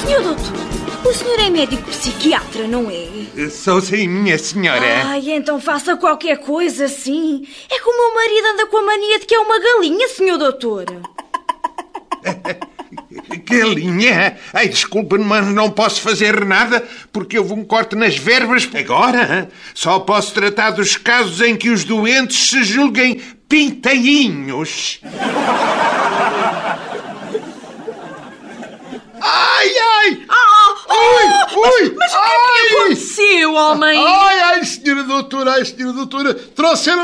Senhor doutor, o senhor é médico psiquiatra, não é? Sou sim, minha senhora. Ai, então faça qualquer coisa, sim. É que o meu marido anda com a mania de que é uma galinha, senhor doutor. Galinha? Ai, desculpe, mas não posso fazer nada porque houve um corte nas verbas. Agora, só posso tratar dos casos em que os doentes se julguem pintainhos. Ai, ai! Mas o que é que aconteceu, homem? Ai, senhora doutora, trouxeram